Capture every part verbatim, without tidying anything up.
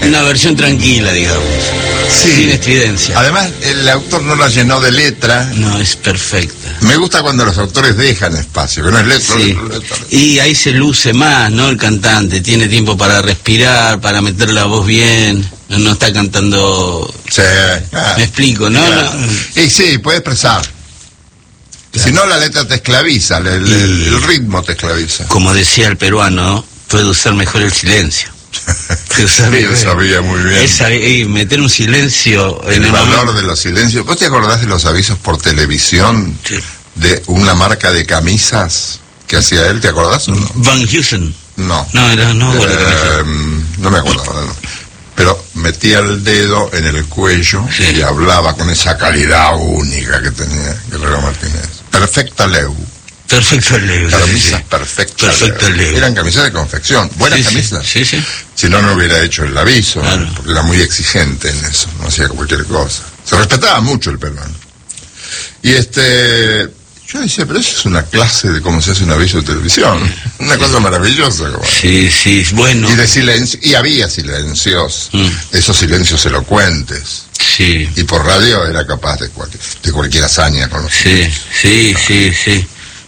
Una versión tranquila, digamos. Sí. Sin estridencia. Además, el autor no la llenó de letra. No, es perfecta. Me gusta cuando los autores dejan espacio, que no es letra, Sí. letra, letra. Y ahí se luce más, ¿no? El cantante tiene tiempo para respirar, para meter la voz bien. No, no está cantando. Sí, claro. Me explico, ¿no? Claro. No. Y sí, puede expresar. Claro. Si no, la letra te esclaviza, el, el, Y- el ritmo te esclaviza. Como decía el peruano, puede usar mejor el silencio. Puede usar Sí, mejor- lo sabía muy bien. Esa, y meter un silencio en El el valor momento. de los silencios. ¿Vos te acordás de los avisos por televisión Sí. de una marca de camisas que hacía él? ¿Te acordás o no? Van Heusen. No. No, era, no, bueno, Eh, no me acuerdo. No. Pero metía el dedo en el cuello Sí. y hablaba con esa calidad única que tenía Guerrero Martínez. Perfecta Leu. Perfecto el Leo. Camisas perfectas. Perfecto Leu. Eran camisas de confección. Buenas Sí, sí, camisas. Sí, sí. Si no, no hubiera hecho el aviso, ¿no? Claro. Porque era muy exigente en eso, no hacía cualquier cosa. Se respetaba mucho el peruano. Y este, yo decía, pero eso es una clase de cómo se hace un aviso de televisión. Una cosa maravillosa. Como. Sí, sí, bueno. Y de silencio, y había silencios, Mm. esos silencios elocuentes. Sí, Y por radio era capaz de, cual- de cualquier hazaña con los sí, sí, sí, sí.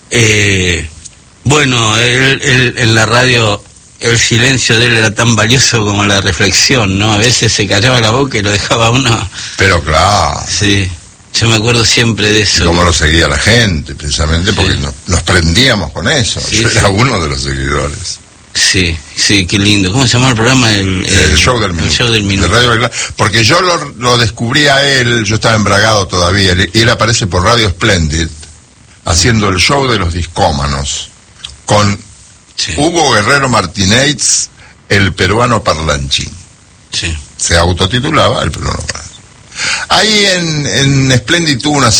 Eh, bueno, él, él- en la radio el silencio de él era tan valioso como la reflexión, ¿no? A veces se callaba la boca y lo dejaba uno. Pero claro, Sí, yo me acuerdo siempre de y eso. cómo lo seguía la gente, precisamente porque Sí. no- nos prendíamos con eso. Sí, Yo sí. era uno de los seguidores. Sí, sí, qué lindo. ¿Cómo se llama el programa? El, El show del minuto. El show del De minuto. Radio Belgrano. Porque yo lo, lo descubrí a él, yo estaba embragado todavía, y él aparece por Radio Splendid, haciendo el show de los discómanos, con Sí, Hugo Guerrero Martínez, el peruano parlanchín. sí. Se autotitulaba el peruano parlanchín. Ahí en, en Splendid tuvo una